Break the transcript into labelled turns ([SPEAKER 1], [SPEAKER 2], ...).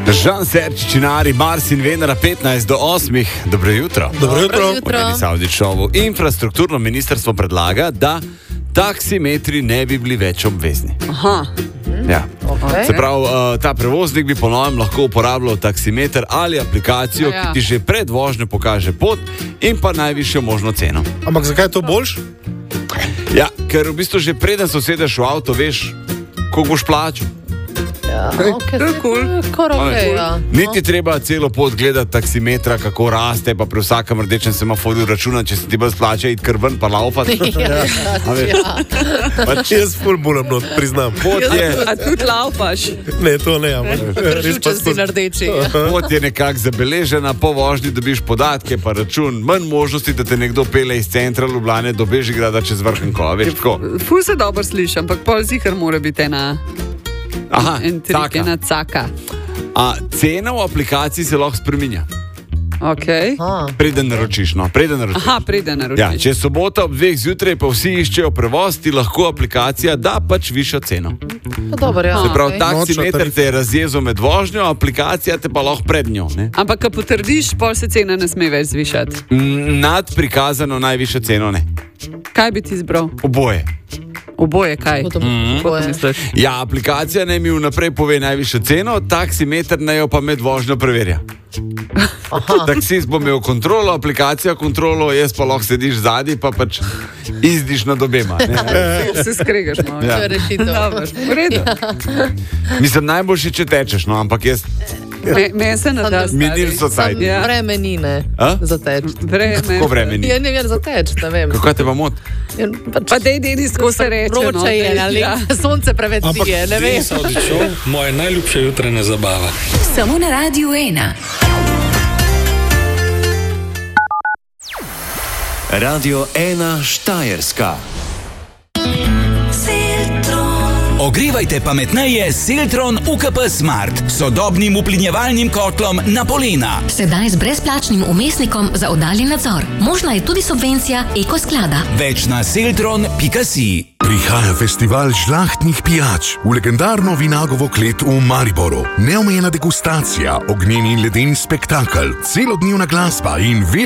[SPEAKER 1] Žan Serčičinari, Mars in Venera 15 do 8. Dobro jutro.
[SPEAKER 2] Dobro jutro.
[SPEAKER 1] V Saudi šovu. Infrastrukturno ministrstvo predlaga, da taksimetri ne bi bili več obvezni.
[SPEAKER 3] Aha.
[SPEAKER 1] Ja.
[SPEAKER 3] Okay.
[SPEAKER 1] Se pravi, ta prevoznik bi po novem lahko uporabljal taksimeter ali aplikacijo, ki ti že pred vožnjo pokaže pot in pa najvišjo možno ceno.
[SPEAKER 2] Ampak zakaj je to boljš?
[SPEAKER 1] Ja, ker v bistvu že preden se usedeš v avto, veš, koliko boš plačal.
[SPEAKER 3] Ja,
[SPEAKER 1] Niti treba celo pot gledati taksimetra, kako raste, pa pri vsakem rdečem semaforju računa, če se ti bolj splača iti kar ven pa laufati.
[SPEAKER 2] Jaz ful bulam not, priznam.
[SPEAKER 3] A tudi laufaš?
[SPEAKER 2] Ne, to ne, ampak
[SPEAKER 3] Če si na rdeči.
[SPEAKER 1] Pot je nekako zabeležena, po vožnji dobiš podatke, pa račun, manj možnosti, da te nekdo pele iz centra Ljubljane do Bežigrada čez Vrhunko, veš tako.
[SPEAKER 3] Ful se dobro sliši, ampak pol zihar mora biti ena caka.
[SPEAKER 1] A cena v aplikaciji se lahko spreminja.
[SPEAKER 3] Okay.
[SPEAKER 1] Preden naročiš.
[SPEAKER 3] Aha, preden naročiš.
[SPEAKER 1] Ja, če je sobota ob 2 zjutraj, pa vsi iščejo prevoz, ti lahko aplikacija da pač višjo ceno.
[SPEAKER 3] Dobar, ja.
[SPEAKER 1] Se pravi, taksimeter te je razjezil med vožnjo, aplikacija te pa lahko pred njo. Ne?
[SPEAKER 3] Ampak, ko potrdiš, pol se cena ne sme več zvišati.
[SPEAKER 1] Nad prikazano najvišjo ceno ne.
[SPEAKER 3] Kaj bi ti izbral?
[SPEAKER 1] Oboje.
[SPEAKER 3] Oboje kaj?
[SPEAKER 1] Ja, aplikacija naj mi vnaprej pove najvišjo ceno, taksimeter naj jo pa med vožnjo preverja. Taksist bo imel kontrolo, aplikacija kontrolo, jaz pa lahko sediš zadnji, pa pač izdiš nad obema.
[SPEAKER 3] Se skregaš malo.
[SPEAKER 1] Ja.
[SPEAKER 3] To je rešitev. V redu.
[SPEAKER 1] Mislim, najboljši, če tečeš, no, ampak jaz...
[SPEAKER 3] Meni se ne da
[SPEAKER 1] Minil so cajt.
[SPEAKER 4] Vremenine za teč.
[SPEAKER 1] Kako vremeni?
[SPEAKER 4] Ja, ne vem, za teč, ne vem.
[SPEAKER 1] Kako te pa mot?
[SPEAKER 3] Pa dej, sko se reče.
[SPEAKER 4] Vroče je, ali sonce preveč sije, ne vem.
[SPEAKER 5] Saudi šov, moja najljubša jutranja zabava.
[SPEAKER 6] Samo na Radiu 1.
[SPEAKER 7] Radio 1 Štajerska.
[SPEAKER 8] Ogrevajte pametneje s Seltron UKP Smart, sodobnim uplinjevalnim kotlom na polena.
[SPEAKER 6] Sedaj z brezplačnim umestnikom za oddaljen nadzor. Možna je tudi subvencija Ekosklada.
[SPEAKER 8] Več na seltron.si.
[SPEAKER 9] Prihaja festival žlahtnih pijač v legendarno Vinagovo klet v Mariboru. Neomejena degustacija, ognjeni in ledeni spektakel, celodnevna glasba in